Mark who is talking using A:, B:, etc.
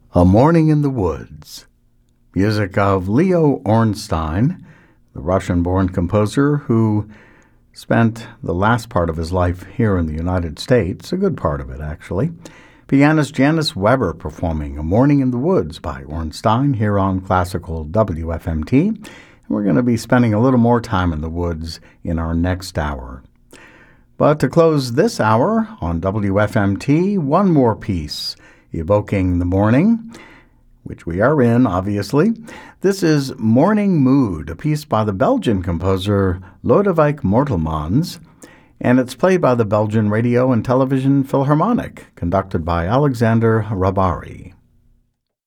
A: A Morning in the Woods, music of Leo Ornstein, the Russian-born composer who spent the last part of his life here in the United States, a good part of it actually. Pianist Janice Weber performing A Morning in the Woods by Ornstein here on Classical WFMT. And we're going to be spending a little more time in the woods in our next hour. But to close this hour on WFMT, one more piece evoking the morning, which we are in, obviously. This is Morning Mood, a piece by the Belgian composer Lodewijk Mortelmans, and it's played by the Belgian Radio and Television Philharmonic, conducted by Alexander Rabari.